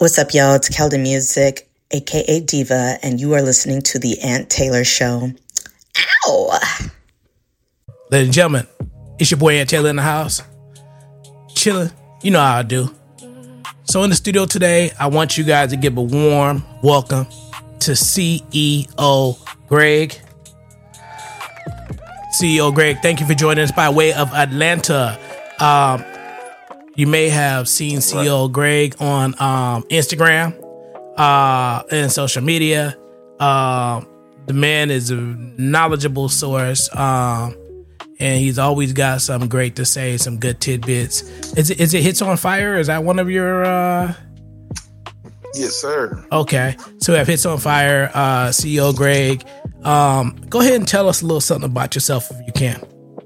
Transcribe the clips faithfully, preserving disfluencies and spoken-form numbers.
What's up, y'all? It's Kelda Music, aka Diva, and you are listening to The Ant Taylor Show. Ow! Ladies and gentlemen, it's your boy Ant Taylor in the house. Chilling. You know how I do. So in the studio today, I want you guys to give a warm welcome to C E O Greg. C E O Greg, thank you for joining us by way of Atlanta. Um, you may have seen C E O Greg on um, Instagram uh, and social media. Um, the man is a knowledgeable source, um, and he's always got something great to say, some good tidbits. Is it, is it Hits on Fire? Is that one of your... Uh... Yes, sir. Okay. So we have Hits on Fire, uh, C E O Greg. Um, go ahead and tell us a little something about yourself if you can.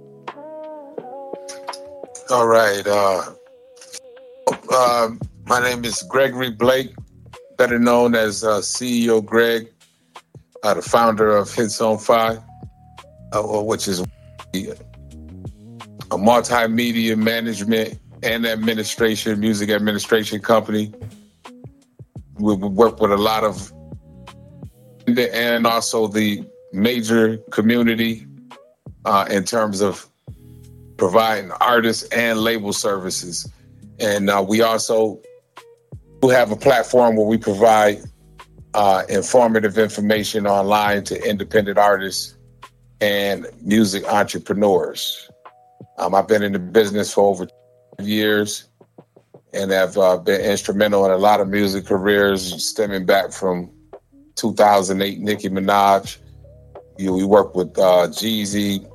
All right. Uh, uh, my name is Gregory Blake, better known as uh, C E O Greg, uh, the founder of Hits on Fire, uh, which is a multimedia management and administration, music administration company. We work with a lot of, and also the major community uh, in terms of providing artists and label services. And uh, we also do have a platform where we provide uh, informative information online to independent artists and music entrepreneurs. Um, I've been in the business for over years and have uh, been instrumental in a lot of music careers stemming back from two thousand eight Nicki Minaj. You know, we work with uh, Jeezy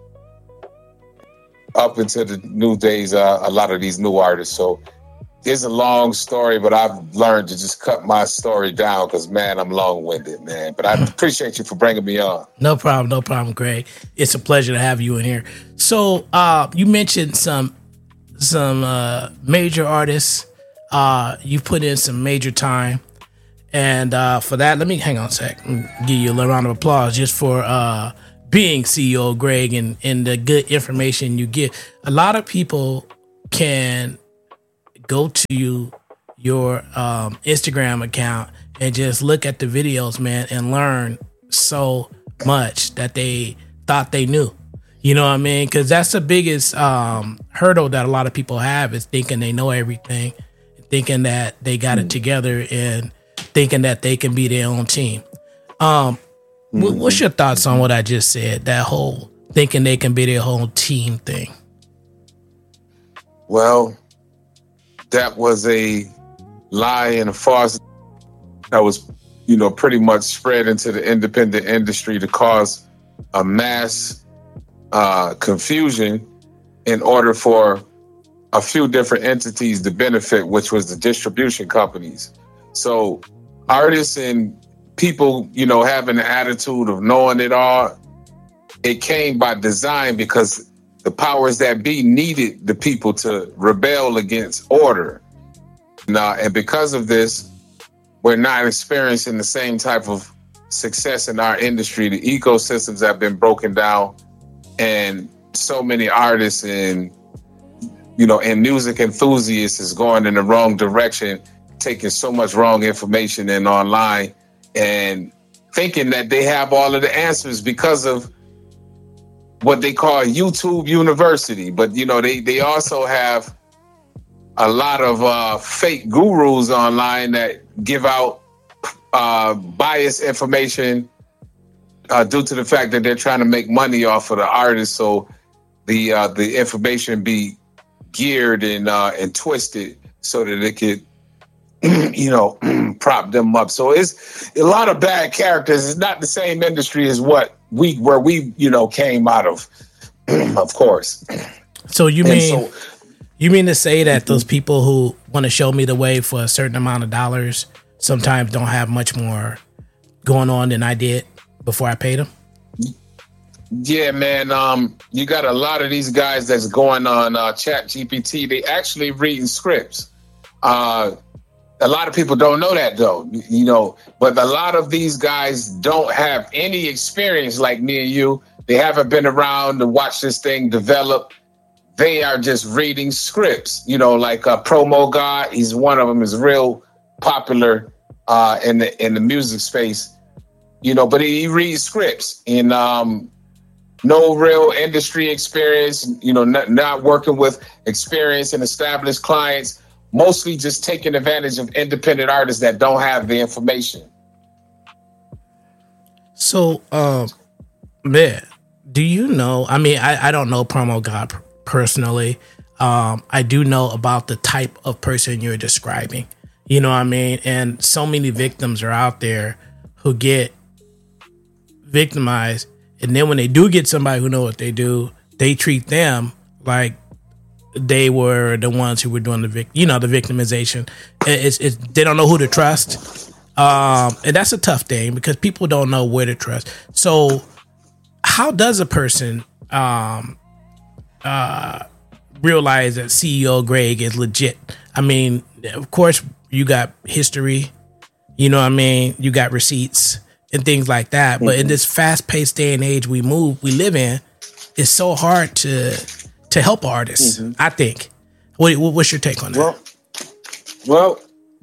up into the new days, uh, a lot of these new artists. So it's a long story, but I've learned to just cut my story down because, man, I'm long-winded, man. But I appreciate you for bringing me on. No problem, no problem, Greg. It's a pleasure to have you in here. So uh, you mentioned some some uh, major artists. Uh, you put in some major time. And uh, for that, let me hang on a sec and give you a little round of applause just for uh, being C E O Greg and, and the good information you give. A lot of people can go to you, your um, Instagram account and just look at the videos, man, and learn so much that they thought they knew. You know what I mean? Because that's the biggest um, hurdle that a lot of people have is thinking they know everything, thinking that they got it together and thinking that they can be their own team. Um, mm-hmm. What's your thoughts on what I just said? That whole thinking they can be their whole team thing. Well, that was a lie and a farce that was, you know, pretty much spread into the independent industry to cause a mass uh, confusion in order for a few different entities to benefit, which was the distribution companies. So artists and people, you know, having the attitude of knowing it all, it came by design because the powers that be needed the people to rebel against order. Now, and because of this, we're not experiencing the same type of success in our industry. The ecosystems have been broken down and so many artists and, you know, and music enthusiasts is going in the wrong direction, taking so much wrong information in online and thinking that they have all of the answers because of what they call YouTube University. But, you know, they, they also have a lot of uh, fake gurus online that give out uh, biased information uh, due to the fact that they're trying to make money off of the artists. So the uh, the information be geared and uh, and twisted so that it could, you know, prop them up. So it's a lot of bad characters. It's not the same industry as what we where we, you know, came out of, of course. So you and mean so, you mean to say that those people who want to show me the way for a certain amount of dollars sometimes don't have much more going on than I did before I paid them? Yeah, man. Um, you got a lot of these guys that's going on uh, Chat G P T. They actually reading scripts. Uh, a lot of people don't know that, though, you know, but a lot of these guys don't have any experience like me and you. They haven't been around to watch this thing develop. They are just reading scripts, you know, like a Promo God. He's one of them is real popular uh, in the in the music space, you know. But he reads scripts and um, no real industry experience, you know, not, not working with experienced and established clients, mostly just taking advantage of independent artists that don't have the information. So, um, man, do you know? I mean, I, I don't know Promo God personally. Um, I do know about the type of person you're describing. You know what I mean? And so many victims are out there who get victimized. And then when they do get somebody who know what they do, they treat them like they were the ones who were doing the vic, you know, the victimization. It's, it's they don't know who to trust. Um, and that's a tough thing because people don't know where to trust. So how does a person, um, uh, realize that C E O Greg is legit? I mean, of course you got history, you know what I mean? You got receipts and things like that. Mm-hmm. But in this fast paced day and age we move, we live in, it's so hard to, to help artists. Mm-hmm. I think. What, what's your take on that? Well, well,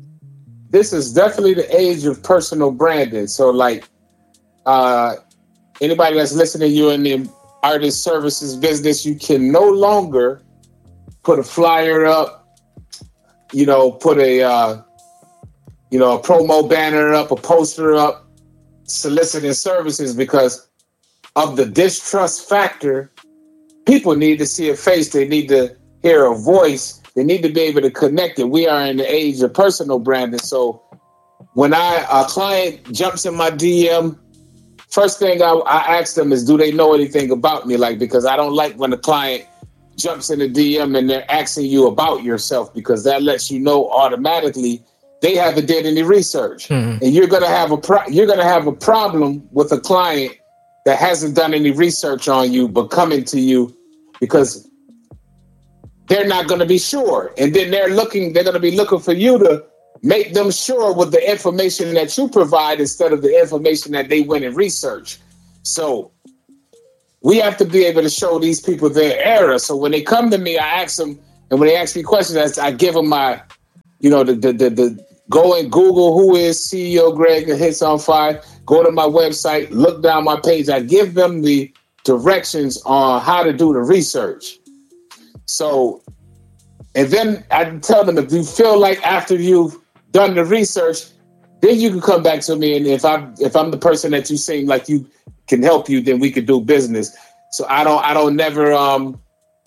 this is definitely the age of personal branding. So like, uh, anybody that's listening, you in the artist services business, you can no longer put a flyer up, you know, put a, uh, you know, a promo banner up, a poster up, soliciting services because of the distrust factor. People need to see a face. They need to hear a voice. They need to be able to connect it. We are in the age of personal branding. So when I a client jumps in my D M, first thing I, I ask them is, do they know anything about me? Like, because I don't like when the client jumps in the D M and they're asking you about yourself, because that lets you know automatically they haven't did any research. Mm-hmm. And you're gonna have a pro- you're gonna have a problem with a client that hasn't done any research on you, but coming to you because they're not going to be sure. And then they're looking, they're going to be looking for you to make them sure with the information that you provide instead of the information that they went and researched. So we have to be able to show these people their error. So when they come to me, I ask them, and when they ask me questions, I give them my, you know, the, the, the, the go and Google who is C E O Greg and Hits on Fire. Go to my website, look down my page. I give them the directions on how to do the research. So, and then I tell them, if you feel like after you've done the research, then you can come back to me. And if I'm, if I'm the person that you seem like you can help you, then we could do business. So I don't, I don't never, um,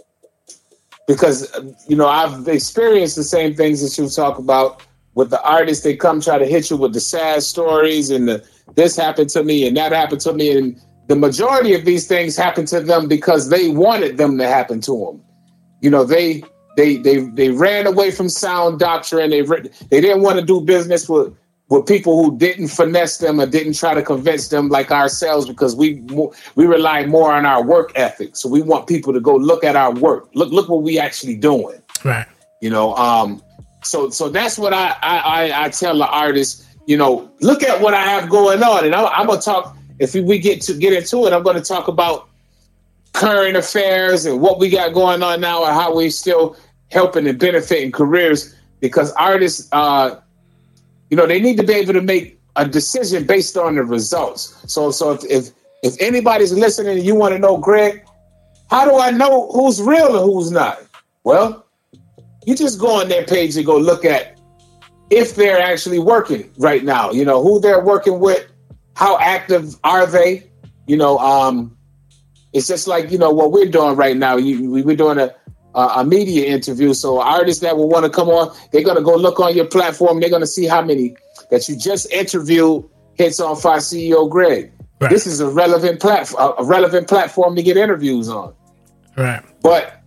because, you know, I've experienced the same things that you talk about with the artists. They come try to hit you with the sad stories and the, this happened to me and that happened to me. And the majority of these things happen to them because they wanted them to happen to them. You know, they they they they ran away from sound doctrine. They they didn't want to do business with, with people who didn't finesse them or didn't try to convince them like ourselves, because we we rely more on our work ethic. So we want people to go look at our work. Look look what we actually doing. Right. You know, um, so so that's what I I, I tell the artists. You know, look at what I have going on, and I'm, I'm gonna talk. If we get to get into it, I'm going to talk about current affairs and what we got going on now and how we still helping and benefiting careers, because artists, uh, you know, they need to be able to make a decision based on the results. So, so if, if, if anybody's listening and you want to know, Greg, how do I know who's real and who's not? Well, you just go on their page and go look at if they're actually working right now, you know, who they're working with, how active are they? You know, um, it's just like, you know, what we're doing right now. You, we, we're doing a, a media interview. So artists that will want to come on, they're going to go look on your platform. They're going to see how many that you just interviewed Hits on Fire C E O Greg. Right. This is a relevant platform, a relevant platform to get interviews on. Right. But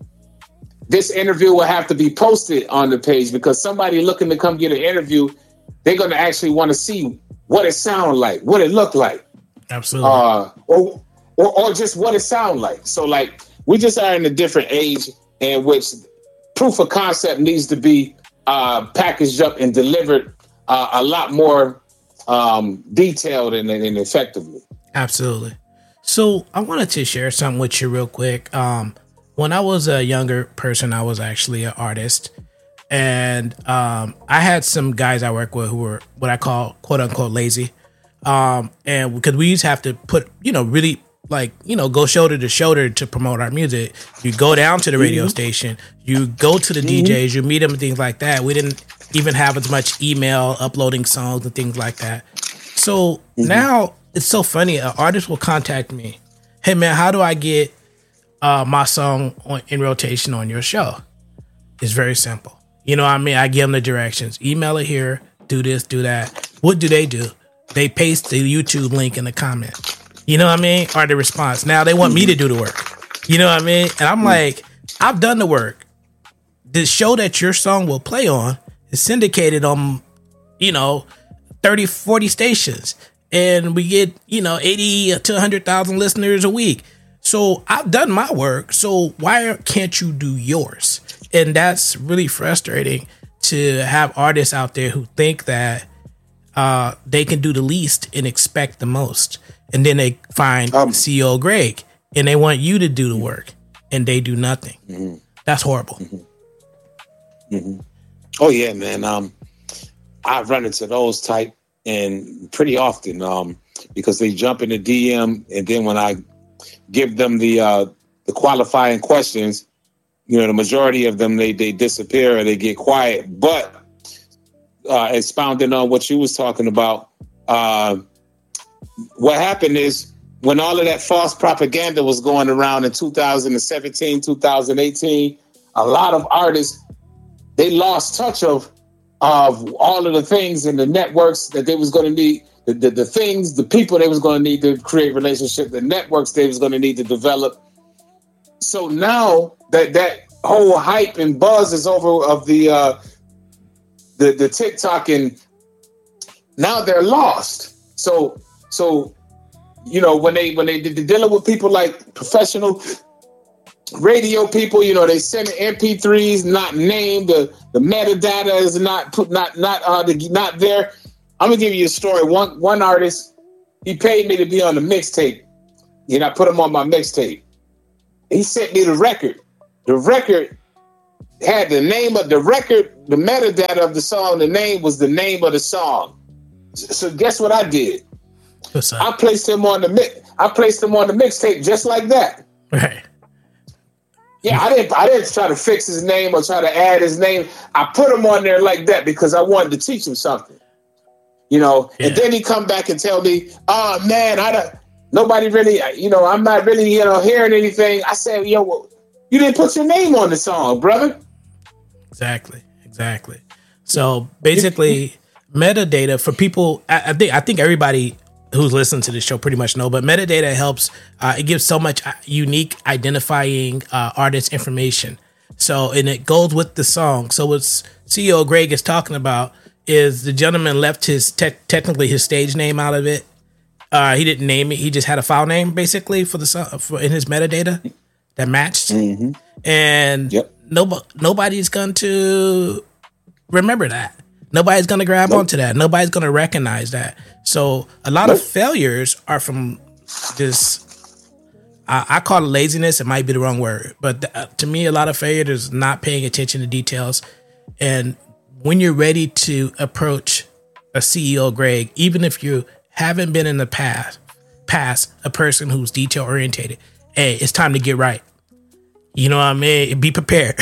this interview will have to be posted on the page, because somebody looking to come get an interview, they're going to actually want to see what it sound like, what it look like. Absolutely. Uh, or, or or just what it sound like. So like we just are in a different age in which proof of concept needs to be uh, packaged up and delivered uh, a lot more um, detailed and, and effectively. Absolutely. So I wanted to share something with you real quick. Um, when I was a younger person, I was actually an artist. And um, I had some guys I work with who were what I call quote unquote lazy. Um, and because we used to have to put, you know, really like, you know, go shoulder to shoulder to promote our music. You go down to the radio mm-hmm. station, you go to the mm-hmm. D Js, you meet them and things like that. We didn't even have as much email uploading songs and things like that. So mm-hmm. now it's so funny. An artist will contact me. Hey man, how do I get uh, my song on, in rotation on your show? It's very simple. You know what I mean? I give them the directions. Email it here. Do this, do that. What do they do? They paste the YouTube link in the comment. You know what I mean? Or the response. Now they want me to do the work. You know what I mean? And I'm like, I've done the work. The show that your song will play on is syndicated on, you know, thirty, forty stations. And we get, you know, eighty to one hundred thousand listeners a week. So I've done my work. So why can't you do yours? And that's really frustrating to have artists out there who think that uh, they can do the least and expect the most. And then they find um, C E O Greg and they want you to do the work and they do nothing. Mm-hmm. That's horrible. Mm-hmm. Mm-hmm. Oh, yeah, man. Um, I've run into those type and pretty often um, because they jump in the D M. And then when I give them the uh, the qualifying questions, you know, the majority of them, they, they disappear or they get quiet. But uh, expounding on what you was talking about, uh, what happened is when all of that false propaganda was going around in two thousand seventeen, two thousand eighteen, a lot of artists, they lost touch of of all of the things and the networks that they was going to need, the, the, the things, the people they was going to need to create relationships, the networks they was going to need to develop. So now that that whole hype and buzz is over of the uh, the the TikTok, and now they're lost. So so you know when they when they they're dealing with people like professional radio people, you know, they send M P threes not named, the the metadata is not put not not uh the, not there. I'm gonna give you a story. One one artist, he paid me to be on the mixtape, and I put him on my mixtape. He sent me the record. The record had the name of the record, the metadata of the song. The name was the name of the song. So guess what I did? I placed him on the mix. I placed him on the mixtape just like that. Right. Yeah, I didn't. I didn't try to fix his name or try to add his name. I put him on there like that because I wanted to teach him something. You know. Yeah. And then he come back and tell me, "Oh man, I don't. Nobody really. You know, I'm not really, you know, hearing anything." I said, "Yo, well, you didn't put your name on the song, brother." Exactly. Exactly. So basically, metadata for people. I, I think. I think everybody who's listening to this show pretty much know, but metadata helps. Uh, it gives so much unique identifying uh, artist information. So, and it goes with the song. So what C E O Greg is talking about is the gentleman left his te- technically his stage name out of it. Uh, he didn't name it. He just had a file name basically for the song for in his metadata that matched. Mm-hmm. And yep. nobody, nobody's going to remember that. Nobody's going to grab nope. onto that. Nobody's going to recognize that. So a lot nope. of failures are from this, I, I call it laziness. It might be the wrong word, but th- to me, a lot of failure is not paying attention to details. And when you're ready to approach a C E O Greg, even if you haven't been in the past, past a person who's detail orientated, hey, it's time to get right. You know what I mean? Be prepared.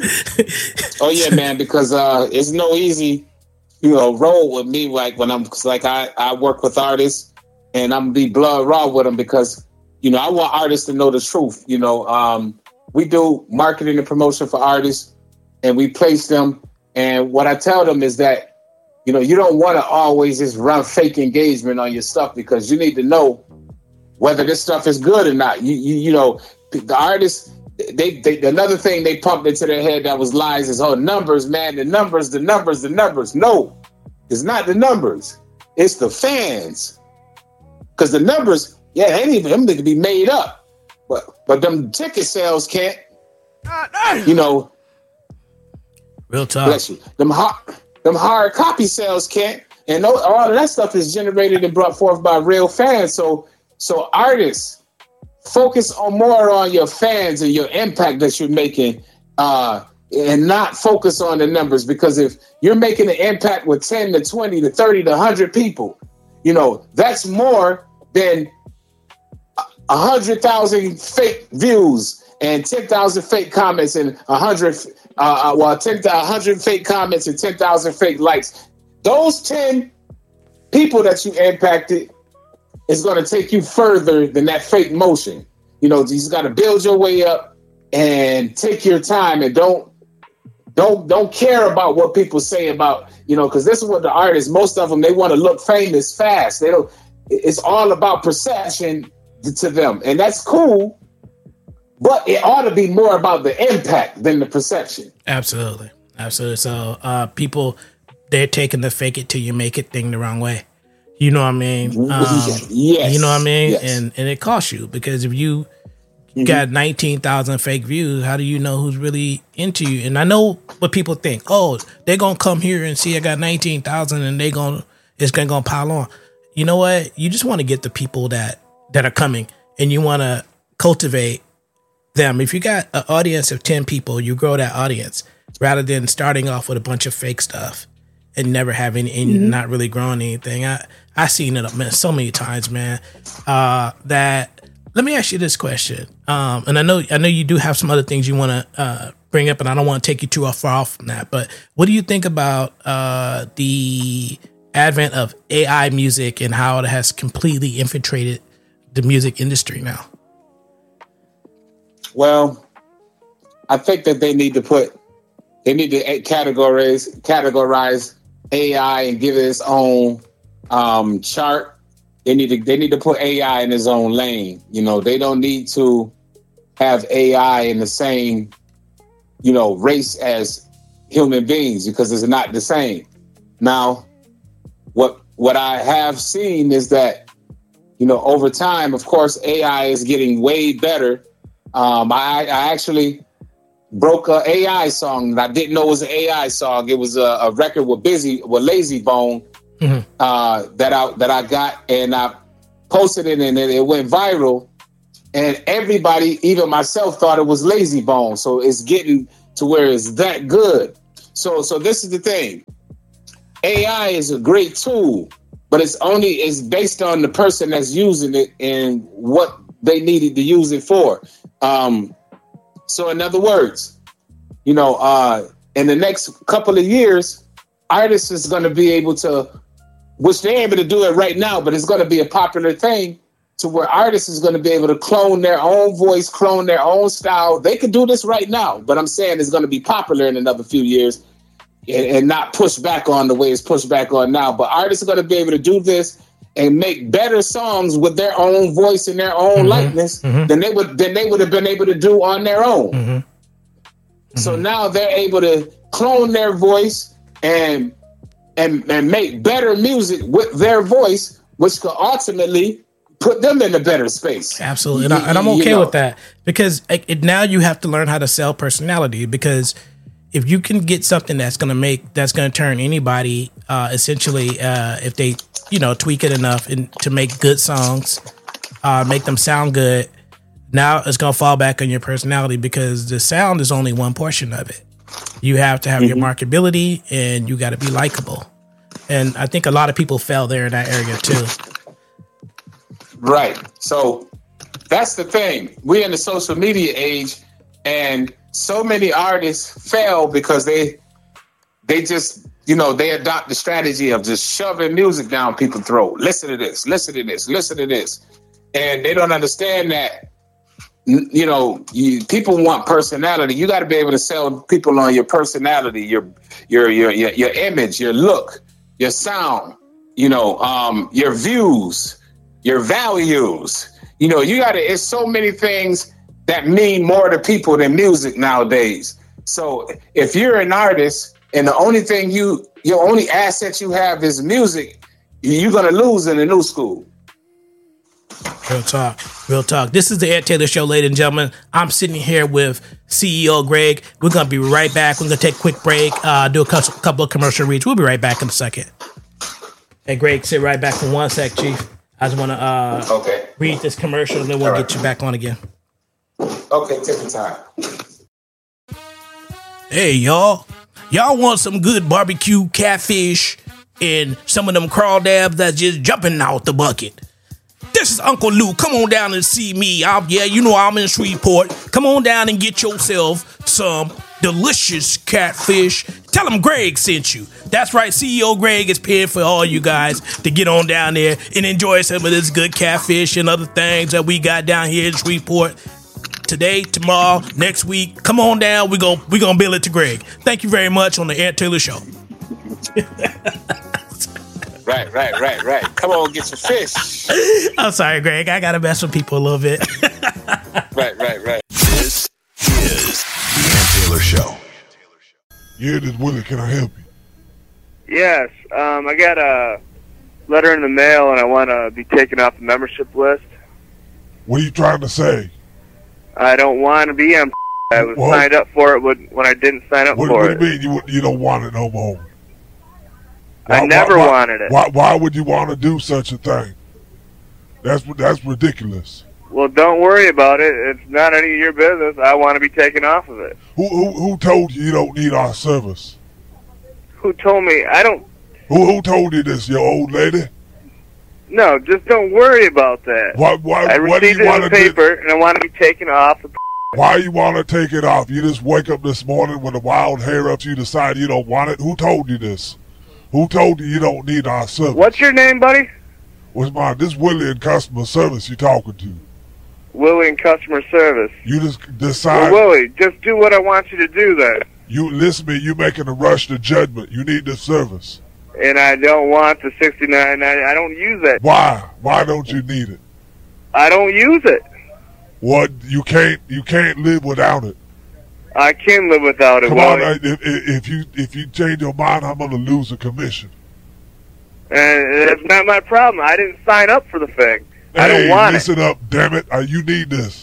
Oh yeah, man, because uh, it's no easy, you know, roll with me. Like when I'm, cause like I, I work with artists and I'm be blood raw with them because, you know, I want artists to know the truth. You know, um, we do marketing and promotion for artists and we place them. And what I tell them is that, you know, you don't want to always just run fake engagement on your stuff because you need to know whether this stuff is good or not. You, you, you know, the artists, They, they another thing they pumped into their head that was lies is, oh, numbers, man, the numbers, the numbers, the numbers. No, it's not the numbers. It's the fans. Because the numbers, yeah, ain't even them can be made up. But but them ticket sales can't. You know. Real talk. Bless you. Them hard, them hard copy sales can't. And all of that stuff is generated and brought forth by real fans. So so artists, focus on more on your fans and your impact that you're making. Uh, and not focus on the numbers, because if you're making an impact with ten to twenty to thirty to one hundred people, you know, that's more than one hundred thousand fake views and ten thousand fake comments and one hundred, uh, well, ten, one hundred fake comments and ten thousand fake likes. Those ten people that you impacted is going to take you further than that fake motion. You know, you just got to build your way up and take your time, and don't don't don't care about what people say about, you know, because this is what the artists, most of them, they want to look famous fast. They don't. It's all about perception to them, and that's cool, but it ought to be more about the impact than the perception. Absolutely, absolutely. So uh, people, they're taking the fake it till you make it thing the wrong way. You know what I mean? Um, yes. You know what I mean? Yes. And and it costs you, because if you mm-hmm. got nineteen thousand fake views, how do you know who's really into you? And I know what people think. Oh, they're going to come here and see I got nineteen thousand and they going to it's going to pile on. You know what? You just want to get the people that, that are coming, and you want to cultivate them. If you got an audience of ten people, you grow that audience rather than starting off with a bunch of fake stuff and never having and mm-hmm. not really growing anything. I I seen it man, so many times, man. Uh, that let me ask you this question. Um, and I know I know you do have some other things you want to uh, bring up, and I don't want to take you too far off from that. But what do you think about uh, the advent of A I music and how it has completely infiltrated the music industry now? Well, I think that they need to put they need to categorize categorize A I and give it its own um, chart. They need to they need to put A I in its own lane. You know, they don't need to have A I in the same, you know, race as human beings, because it's not the same. Now, what what I have seen is that, you know, over time, of course, A I is getting way better. Um, I, I actually broke a AI song that I didn't know was an A I song. It was a, a record with Busy with Lazy Bone mm-hmm. uh, that I that I got, and I posted it, and it, it went viral. And everybody, even myself, thought it was Lazy Bone. So it's getting to where it's that good. So so this is the thing. A I is a great tool, but it's only it's based on the person that's using it and what they needed to use it for. Um, so in other words, you know, uh, in the next couple of years, artists is going to be able to, which they're able to do it right now, but it's going to be a popular thing to where artists is going to be able to clone their own voice, clone their own style. They can do this right now, but I'm saying it's going to be popular in another few years and, and not pushed back on the way it's pushed back on now. But artists are going to be able to do this and make better songs with their own voice and their own mm-hmm, likeness mm-hmm. than they would than they would have been able to do on their own. Mm-hmm, mm-hmm. So now they're able to clone their voice and and and make better music with their voice, which could ultimately put them in a better space. Absolutely, and, I, and I'm okay you know. with that, because it, it, now you have to learn how to sell personality. Because if you can get something that's going to make that's going to turn anybody uh, essentially, uh, if they you know, tweak it enough and to make good songs, uh, make them sound good. Now it's going to fall back on your personality, because the sound is only one portion of it. You have to have mm-hmm. your marketability, and you got to be likable. And I think a lot of people fell there in that area too. Right. So that's the thing. We're in the social media age, and so many artists fail because they, they just, you know, they adopt the strategy of just shoving music down people's throat. Listen to this, listen to this, listen to this. And they don't understand that, you know, you, people want personality. You got to be able to sell people on your personality, your, your, your, your, your image, your look, your sound, you know, um, your views, your values. You know, you got to, it's so many things that mean more to people than music nowadays. So if you're an artist, and the only thing you, your only asset you have is music, you're going to lose in the new school. Real talk. Real talk. This is the Ant Taylor Show, ladies and gentlemen. I'm sitting here with C E O Greg. We're going to be right back. We're going to take a quick break, uh, do a couple of commercial reads. We'll be right back in a second. Hey, Greg, sit right back for one sec, Chief. I just want to uh, okay. read this commercial, and then we'll right. get you back on again. Okay, take your time. Hey, y'all. Y'all want some good barbecue catfish and some of them crawdads that's just jumping out the bucket? This is Uncle Lou. Come on down and see me. I'm, yeah, you know I'm in Shreveport. Come on down and get yourself some delicious catfish. Tell them Greg sent you. That's right, C E O Greg is paying for all you guys to get on down there and enjoy some of this good catfish and other things that we got down here in Shreveport. Today, tomorrow, next week. Come on down. We're going we gonna bill it to Greg. Thank you very much on the Ant Taylor Show. Right, right, right, right. Come on, get some fish. I'm sorry, Greg. I got to mess with people a little bit. Right, right, right. This is the Ant Taylor Show. Yeah, this Willie. Can I help you? Yes. Um, I got a letter in the mail, and I want to be taken off the membership list. What are you trying to say? I don't want to be on. I was Well, signed up for it when, when I didn't sign up What, for what it. do you mean you you don't want it no more? I never why, wanted it. Why, why would you want to do such a thing? That's that's ridiculous. Well, don't worry about it. It's not any of your business. I want to be taken off of it. Who who who told you you don't need our service? Who told me? I don't. Who who told you this? Your old lady? No, just don't worry about that. Why why I what do received you it want in to the do? paper, and I want to be taken off. The Why you want to take it off? You just wake up this morning with a wild hair up. You decide you don't want it. Who told you this? Who told you you don't need our service? What's your name, buddy? What's mine? This Willie in customer service you talking to. Willie in customer service. You just decide. Well, Willie, just do what I want you to do then. You listen to me. You making a rush to judgment. You need this service. And I don't want the sixty-nine ninety. I don't use it. Why? Why don't you need it? I don't use it. What? You can't. You can't live without it. I can live without it, Come on. Willie. If, if you if you change your mind, I'm gonna lose a commission. And that's not my problem. I didn't sign up for the thing. I Hey, don't want listen it. up, damn it! Uh, you need this.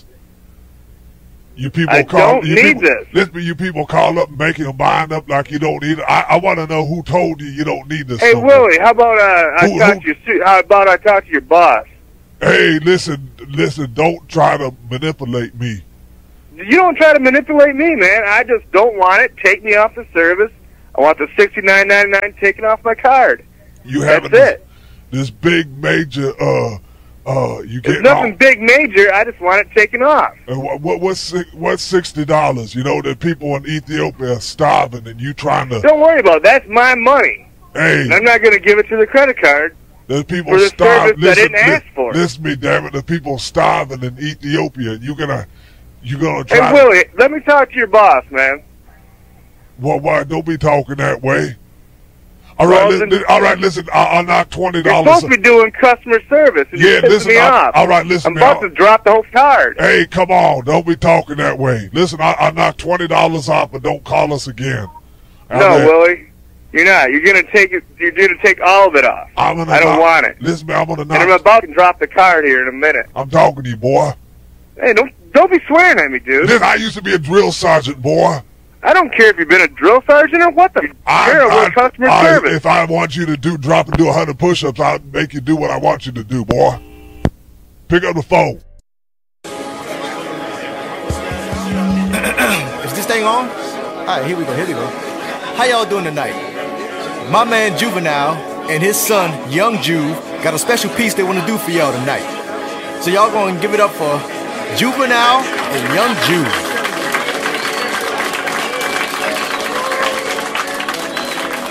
You people I call. don't you need people, this. Listen, you people call up, making your mind up like you don't need it. I, I want to know who told you you don't need this. Hey, so much. Willie, how about uh, I Who- talk who- to your su- how about I talk to your boss? Hey, listen, listen. Don't try to manipulate me. You don't try to manipulate me, man. I just don't want it. Take me off the service. I want the sixty-nine ninety-nine taken off my card. You That's having this, it. this big major. Uh, uh, you There's get nothing big major. I just want it taken off. And what, what what's si- what's sixty dollars? You know that people in Ethiopia are starving, and you trying to. Don't worry about it. That's my money. Hey, And I'm not going to give it to the credit card. there's people for the starving. service I didn't ask for. Listen to me, damn it. The people starving in Ethiopia. You gonna you gonna try? Hey, Willie, let me talk to your boss, man. Well, why don't be talking that way? All right, Well, listen, then- all right, listen. I, I'll knock twenty You're dollars. supposed to be doing customer service. And Yeah, you're pissing listen. me I, off. all right, listen. I'm me, about I- to drop the whole card. Hey, come on! Don't be talking that way. Listen, I, I knock twenty dollars off, but don't call us again. No, I'm at- Willie, you're not. You're gonna take it. You're gonna take all of it off. I'm gonna I don't knock- want it. Listen, man, I'm gonna knock. And I'm about to drop the card here in a minute. I'm talking to you, boy. Hey, don't don't be swearing at me, dude. Listen, I used to be a drill sergeant, boy. I don't care if you've been a drill sergeant or what the I, care I, with customer I- service. If I want you to do drop and do one hundred push-ups, I'll make you do what I want you to do, boy. Pick up the phone. Is this thing on? Alright, here we go, here we go. How y'all doing tonight? My man Juvenile and his son, Young Juve, got a special piece they want to do for y'all tonight. So y'all gonna give it up for Juvenile and Young Juve.